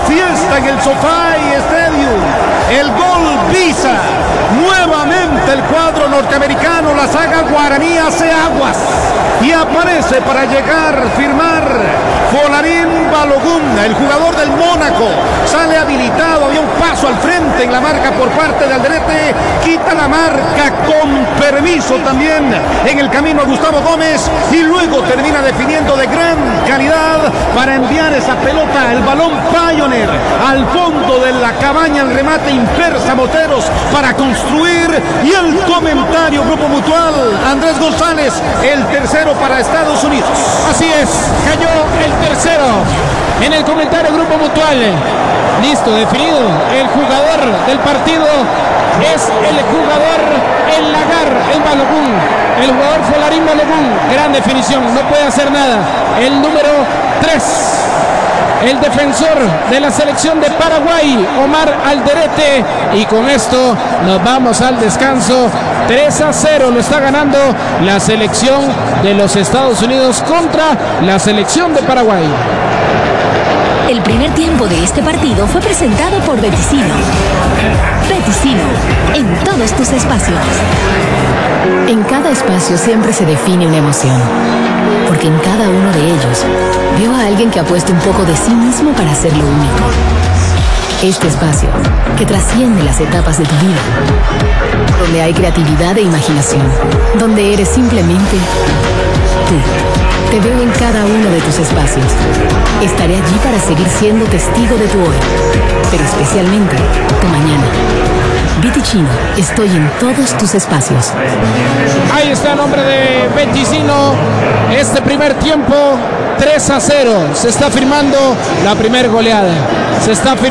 fiesta en el SoFi Stadium. El gol visa nuevamente el cuadro norteamericano. La saga guaraní hace aguas y aparece para llegar, firmar Folarin Balogun, el jugador del Mónaco. Sale habilitado, había un paso al frente en la marca por parte de Alderete. Quita la marca con permiso también en el camino a Gustavo Gómez y luego termina definiendo de gran calidad para enviar esa pelota, el balón Pioneer, al fondo de la cabaña. El remate Impersa Moteros para construir. Y el comentario Grupo Mutual, Andrés González, el tercero para Estados Unidos. Así es, cayó el tercero en el comentario Grupo Mutual. Listo, definido. El jugador del partido es el jugador, el Lagar, el Balogun, el jugador Folarin Balogun. Gran definición, no puede hacer nada. El número 3, el defensor de la selección de Paraguay, Omar Alderete. Y con esto nos vamos al descanso. 3-0 lo está ganando la selección de los Estados Unidos contra la selección de Paraguay. El primer tiempo de este partido fue presentado por Beticino. Beticino, en todos tus espacios. En cada espacio siempre se define una emoción, porque en cada uno de ellos veo a alguien que ha puesto un poco de sí mismo para hacerlo único. Este espacio, que trasciende las etapas de tu vida, donde hay creatividad e imaginación, donde eres simplemente tú. Te veo en cada uno de tus espacios. Estaré allí para seguir siendo testigo de tu hoy, pero especialmente tu mañana. Beticino, estoy en todos tus espacios. Ahí está el nombre de Beticino. Este primer tiempo, 3-0. Se está firmando la primera goleada. Se está firmando